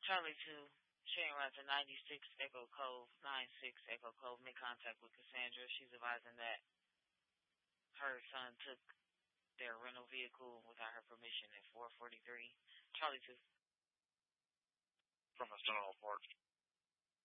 Charlie 2, Shane Roger 96 Echo Cove, 96 Echo Cove, make contact with Cassandra. She's advising that her son took their rental vehicle without her permission at 443. Charlie 2. From the Stonewall Park.